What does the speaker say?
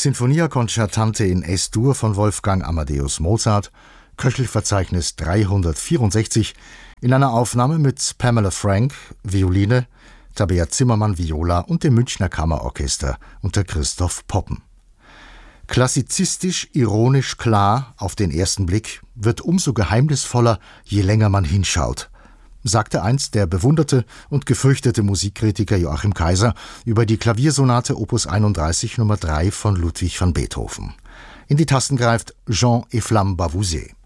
Sinfonia Concertante in S-Dur von Wolfgang Amadeus Mozart, Köchelverzeichnis 364, in einer Aufnahme mit Pamela Frank, Violine, Tabea Zimmermann, Viola und dem Münchner Kammerorchester unter Christoph Poppen. Klassizistisch, ironisch klar auf den ersten Blick, wird umso geheimnisvoller, je länger man hinschaut, sagte einst der bewunderte und gefürchtete Musikkritiker Joachim Kaiser über die Klaviersonate Opus 31 Nummer 3 von Ludwig van Beethoven. In die Tasten greift Jean Eflamme Bavouzet.